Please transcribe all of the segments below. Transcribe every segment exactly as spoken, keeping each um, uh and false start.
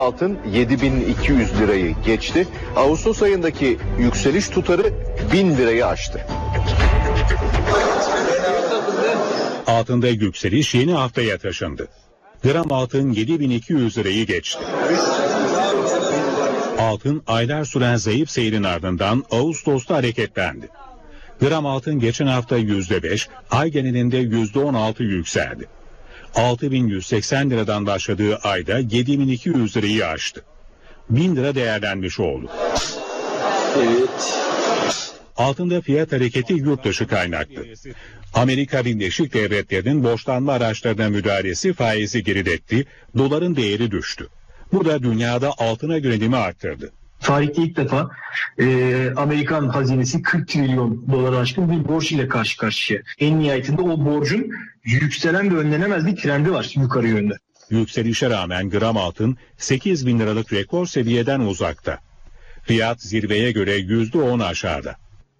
Altın yedi bin iki yüz lirayı geçti. Ağustos ayındaki yükseliş tutarı bin lirayı aştı. Altında yükseliş yeni haftaya taşındı. Gram altın yedi bin iki yüz lirayı geçti. Altın aylar süren zayıf seyrin ardından Ağustos'ta hareketlendi. Gram altın geçen hafta yüzde beş, ay genelinde yüzde on altı yükseldi. altı bin yüz seksen liradan başladığı ayda yedi bin iki yüz lirayı aştı. bin lira değerlenmiş oldu. Evet. Altında fiyat hareketi yurt dışı kaynaklı. Amerika Birleşik Devletleri'nin borçlanma araçlarına müdahalesi faizi geriletti, doların değeri düştü. Bu da dünyada altına yönelimi arttırdı. Tarihte ilk defa e, Amerikan hazinesi kırk trilyon dolara aşkın bir borç ile karşı karşıya. En nihayetinde o borcun yükselen ve önlenemez bir trendi var yukarı yönde. Yükselişe rağmen gram altın sekiz bin liralık rekor seviyeden uzakta. Fiyat zirveye göre yüzde on aşağıda.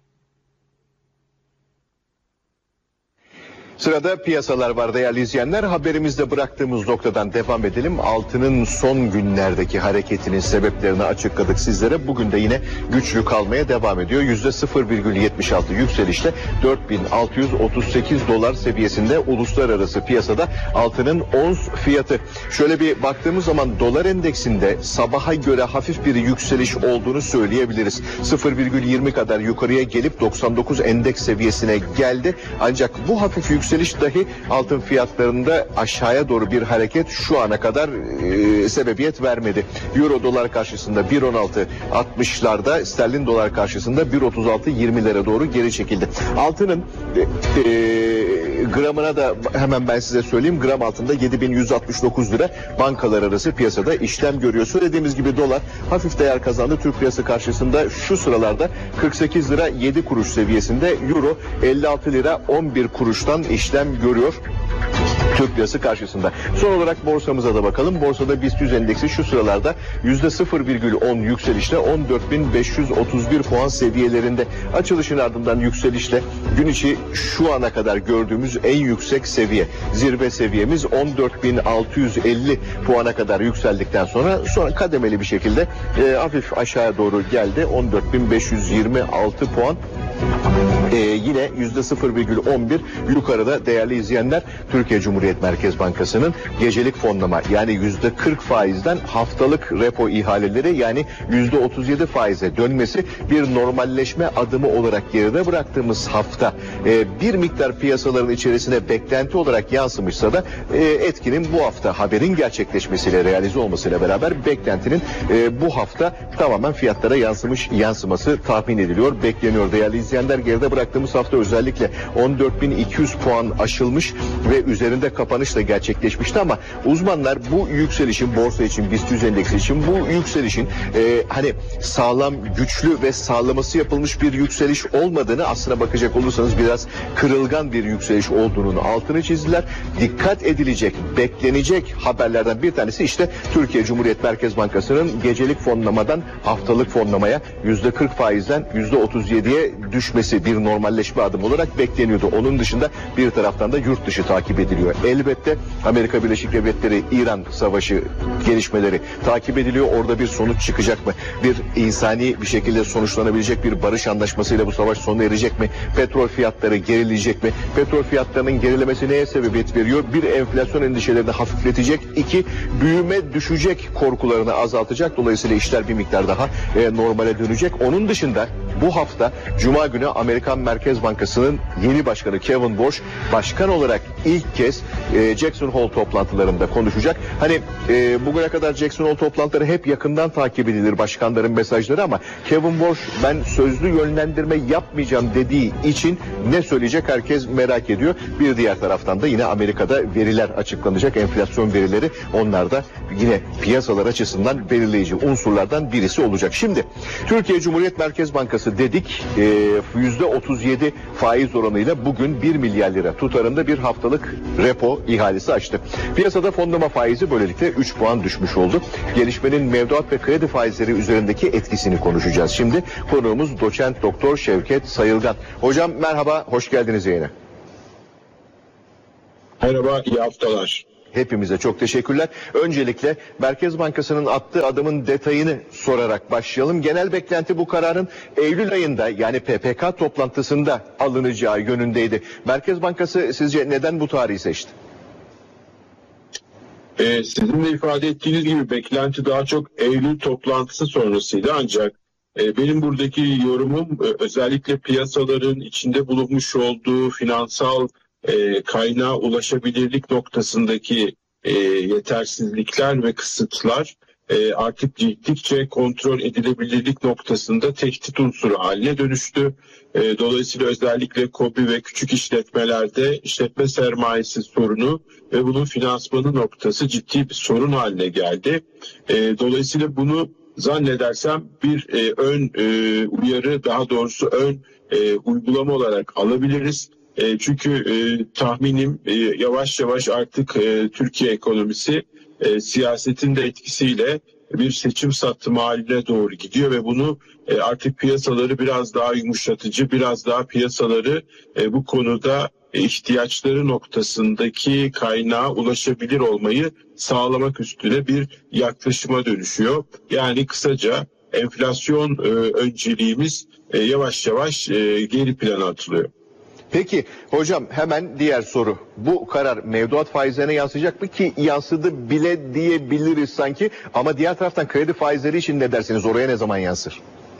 Sırada piyasalar var değerli izleyenler. Haberimizde bıraktığımız noktadan devam edelim. Altının son günlerdeki hareketinin sebeplerini açıkladık sizlere. Bugün de yine güçlü kalmaya devam ediyor. yüzde sıfır virgül yetmiş altı yükselişle dört bin altı yüz otuz sekiz dolar seviyesinde uluslararası piyasada altının ons fiyatı. Şöyle bir baktığımız zaman dolar endeksinde sabaha göre hafif bir yükseliş olduğunu söyleyebiliriz. sıfır virgül yirmi kadar yukarıya gelip doksan dokuz endeks seviyesine geldi. Ancak bu hafif yükseliş Yükseliş dahi altın fiyatlarında aşağıya doğru bir hareket şu ana kadar e, sebebiyet vermedi. Euro dolar karşısında bir on altı altmışlarda, sterlin dolar karşısında bir otuz altı yirmilere doğru geri çekildi. Altının e, e, gramına da hemen ben size söyleyeyim. Gram altında yedi bin yüz altmış dokuz lira bankalar arası piyasada işlem görüyor. Söylediğimiz gibi dolar hafif değer kazandı. Türk lirası karşısında şu sıralarda kırk sekiz lira yedi kuruş seviyesinde, euro elli altı lira on bir kuruştan işlem görüyor Türk lirası karşısında. Son olarak borsamıza da bakalım. Borsada BIST yüz endeksi şu sıralarda yüzde sıfır virgül on yükselişle on dört bin beş yüz otuz bir puan seviyelerinde. Açılışın ardından yükselişle gün içi şu ana kadar gördüğümüz en yüksek seviye. Zirve seviyemiz on dört bin altı yüz elli puana kadar yükseldikten sonra sonra kademeli bir şekilde e, hafif aşağıya doğru geldi. on dört bin beş yüz yirmi altı puan. Ee, yine yüzde sıfır virgül on bir yukarıda değerli izleyenler. Türkiye Cumhuriyet Merkez Bankası'nın gecelik fonlama yani yüzde kırk faizden haftalık repo ihaleleri yani yüzde otuz yedi faize dönmesi bir normalleşme adımı olarak geride bıraktığımız hafta e, bir miktar piyasaların içerisine beklenti olarak yansımışsa da e, etkinin bu hafta haberin gerçekleşmesiyle realize olmasıyla beraber beklentinin e, bu hafta tamamen fiyatlara yansımış yansıması tahmin ediliyor, bekleniyor değerli izleyenler. Geride bıraktığımız hafta özellikle on dört bin iki yüz puan aşılmış ve üzerinde kapanış da gerçekleşmişti ama uzmanlar bu yükselişin borsa için, BIST yüz endeksi için bu yükselişin e, hani sağlam, güçlü ve sağlaması yapılmış bir yükseliş olmadığını, aslına bakacak olursanız biraz kırılgan bir yükseliş olduğunun altını çizdiler. Dikkat edilecek, beklenecek haberlerden bir tanesi işte Türkiye Cumhuriyet Merkez Bankası'nın gecelik fonlamadan haftalık fonlamaya yüzde kırk faizden yüzde otuz yediye düşmesi bir normalleşme adımı olarak bekleniyordu. Onun dışında bir taraftan da yurt dışı takip ediliyor. Elbette Amerika Birleşik Devletleri İran savaşı gelişmeleri takip ediliyor. Orada bir sonuç çıkacak mı? Bir insani bir şekilde sonuçlanabilecek bir barış anlaşmasıyla bu savaş sona erecek mi? Petrol fiyatları gerileyecek mi? Petrol fiyatlarının gerilemesi neye sebebiyet veriyor? Bir, enflasyon endişelerini hafifletecek. İki, büyüme düşecek korkularını azaltacak. Dolayısıyla işler bir miktar daha e, normale dönecek. Onun dışında bu hafta Cuma günü Amerikan Merkez Bankası'nın yeni başkanı Kevin Warsh başkan olarak ilk kez e, Jackson Hole toplantılarında konuşacak. Hani e, bugüne kadar Jackson Hole toplantıları hep yakından takip edilir başkanların mesajları ama Kevin Warsh ben sözlü yönlendirme yapmayacağım dediği için ne söyleyecek herkes merak ediyor. Bir diğer taraftan da yine Amerika'da veriler açıklanacak, enflasyon verileri, onlar da yine piyasalar açısından belirleyici unsurlardan birisi olacak. Şimdi Türkiye Cumhuriyet Merkez Bankası dedik yüzde otuz yedi faiz oranıyla bugün bir milyar lira tutarında bir haftalık repo ihalesi açtı. Piyasada fonlama faizi böylelikle üç puan düşmüş oldu. Gelişmenin mevduat ve kredi faizleri üzerindeki etkisini konuşacağız. Şimdi konuğumuz doçent doktor Şevket Sayılgan. Hocam merhaba, hoş geldiniz yayına. Merhaba, iyi haftalar. Hepimize çok teşekkürler. Öncelikle Merkez Bankası'nın attığı adımın detayını sorarak başlayalım. Genel beklenti bu kararın Eylül ayında yani P P K toplantısında alınacağı yönündeydi. Merkez Bankası sizce neden bu tarihi seçti? Ee, sizin de ifade ettiğiniz gibi beklenti daha çok Eylül toplantısı sonrasıydı, ancak e, benim buradaki yorumum e, özellikle piyasaların içinde bulunmuş olduğu finansal e, kaynağa ulaşabilirlik noktasındaki e, yetersizlikler ve kısıtlar e, artık gittikçe kontrol edilebilirlik noktasında tehdit unsuru haline dönüştü. E, dolayısıyla özellikle KOBİ ve küçük işletmelerde işletme sermayesi sorunu ve bunun finansmanı noktası ciddi bir sorun haline geldi. E, dolayısıyla bunu zannedersem bir e, ön e, uyarı, daha doğrusu ön e, uygulama olarak alabiliriz. E, çünkü e, tahminim e, yavaş yavaş artık e, Türkiye ekonomisi e, siyasetin de etkisiyle bir seçim satımı haline doğru gidiyor ve bunu e, artık piyasaları biraz daha yumuşatıcı, biraz daha piyasaları e, bu konuda e, ihtiyaçları noktasındaki kaynağa ulaşabilir olmayı sağlamak üstüne bir yaklaşıma dönüşüyor. Yani kısaca enflasyon e, önceliğimiz e, yavaş yavaş e, geri plana atılıyor. Peki hocam hemen diğer soru. Bu karar mevduat faizlerine yansıyacak mı ki yansıdı bile diyebiliriz sanki. Ama diğer taraftan kredi faizleri için ne dersiniz? Oraya ne zaman yansır?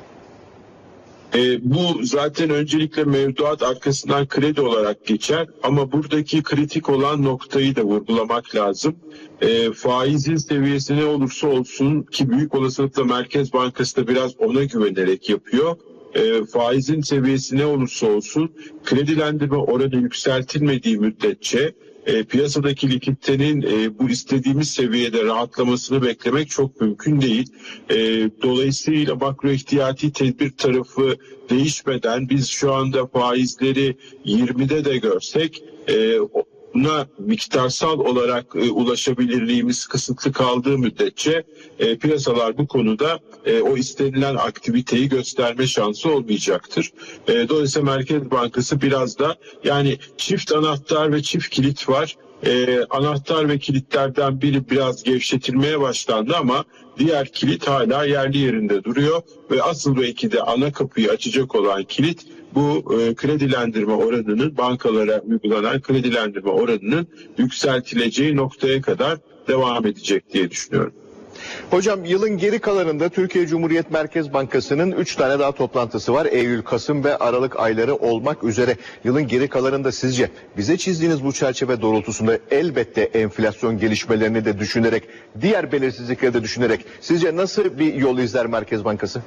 E, bu zaten öncelikle mevduat arkasından kredi olarak geçer ama buradaki kritik olan noktayı da vurgulamak lazım. E, faizin seviyesi ne olursa olsun ki büyük olasılıkla Merkez Bankası da biraz ona güvenerek yapıyor. E, faizin seviyesi ne olursa olsun kredilendirme oranı yükseltilmediği müddetçe e, piyasadaki likiditenin e, bu istediğimiz seviyede rahatlamasını beklemek çok mümkün değil. E, dolayısıyla makro ihtiyati tedbir tarafı değişmeden biz şu anda faizleri yirmide de görsek e, buna miktarsal olarak e, ulaşabilirliğimiz kısıtlı kaldığı müddetçe e, piyasalar bu konuda e, o istenilen aktiviteyi gösterme şansı olmayacaktır. E, dolayısıyla Merkez Bankası biraz da yani çift anahtar ve çift kilit var. E, anahtar ve kilitlerden biri biraz gevşetilmeye başlandı ama diğer kilit hala yerli yerinde duruyor ve asıl belki de ana kapıyı açacak olan kilit bu e, kredilendirme oranının, bankalara uygulanan kredilendirme oranının yükseltileceği noktaya kadar devam edecek diye düşünüyorum. Hocam yılın geri kalanında Türkiye Cumhuriyet Merkez Bankası'nın üç tane daha toplantısı var. Eylül, Kasım ve Aralık ayları olmak üzere. Yılın geri kalanında sizce bize çizdiğiniz bu çerçeve doğrultusunda elbette enflasyon gelişmelerini de düşünerek, diğer belirsizlikleri de düşünerek sizce nasıl bir yol izler Merkez Bankası?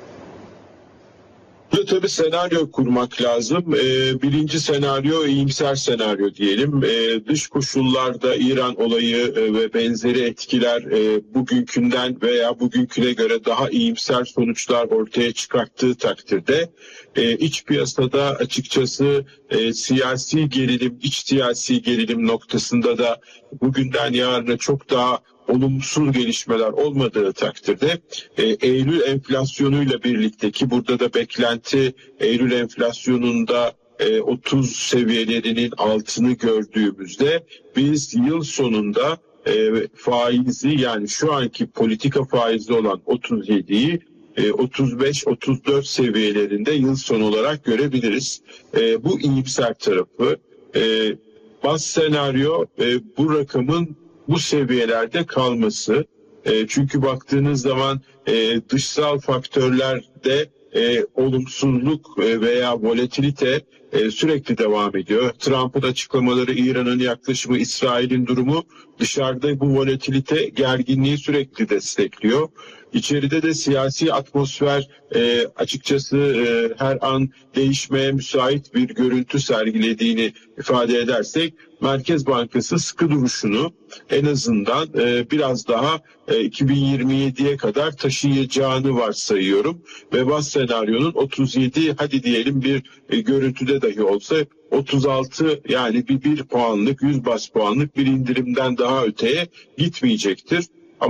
Burada tabii senaryo kurmak lazım. Ee, birinci senaryo iyimser senaryo diyelim. Ee, dış koşullarda İran olayı e, ve benzeri etkiler e, bugünkünden veya bugünküne göre daha iyimser sonuçlar ortaya çıkarttığı takdirde e, iç piyasada açıkçası e, siyasi gerilim, iç siyasi gerilim noktasında da bugünden yarına çok daha olumsuz gelişmeler olmadığı takdirde e, Eylül enflasyonuyla birlikte ki burada da beklenti Eylül enflasyonunda e, otuz seviyelerinin altını gördüğümüzde biz yıl sonunda e, faizi yani şu anki politika faizi olan otuz yediyi e, otuz beş otuz dört seviyelerinde yıl sonu olarak görebiliriz. E, bu iyimser tarafı. E, baz senaryo e, bu rakamın bu seviyelerde kalması. E, çünkü baktığınız zaman e, dışsal faktörlerde e, olumsuzluk e, veya volatilite e, sürekli devam ediyor. Trump'ın açıklamaları, İran'ın yaklaşımı, İsrail'in durumu dışarıda bu volatilite gerginliği sürekli destekliyor. İçeride de siyasi atmosfer e, açıkçası e, her an değişmeye müsait bir görüntü sergilediğini ifade edersek Merkez Bankası sıkı duruşunu en azından e, biraz daha e, iki bin yirmi yediye kadar taşıyacağını varsayıyorum. Ve baz senaryonun otuz yedi hadi diyelim bir e, görüntüde dahi olsa otuz altı yani bir, bir puanlık yüz baz puanlık bir indirimden daha öteye gitmeyecektir. Ama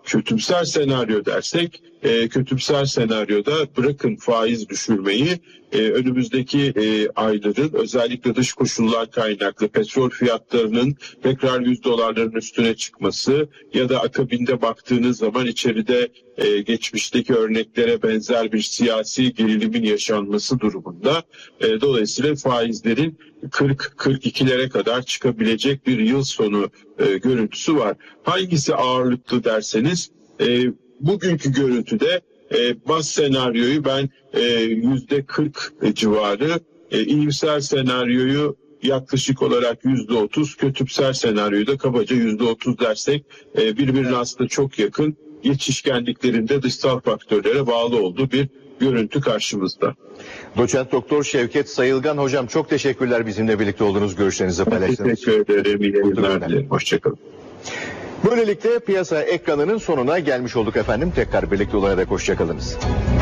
kötümser senaryo dersek, e, kötümser senaryoda bırakın faiz düşürmeyi, e, önümüzdeki e, ayların özellikle dış koşullar kaynaklı petrol fiyatlarının tekrar yüz dolarların üstüne çıkması ya da akabinde baktığınız zaman içeride e, geçmişteki örneklere benzer bir siyasi gerilimin yaşanması durumunda e, dolayısıyla faizlerin kırk kırk ikilere kadar çıkabilecek bir yıl sonu e, görüntüsü var. Hangisi ağırlıklı derseniz e, bugünkü görüntüde e, baz senaryoyu ben e, yüzde kırk civarı, e, iyimser senaryoyu yaklaşık olarak yüzde otuz, kötümser senaryoyu da kabaca yüzde otuz dersek e, birbirine aslında çok yakın, geçişkenliklerinde dışsal faktörlere bağlı olduğu bir görüntü karşımızda. Doçent Doktor Şevket Sayılgan hocam, çok teşekkürler bizimle birlikte olduğunuz, görüşlerinizi paylaştığınız için. Teşekkür ederim. İyi yayınlar dilerim. Hoşçakalın. Böylelikle piyasa ekranının sonuna gelmiş olduk efendim. Tekrar birlikte olarak hoşçakalınız.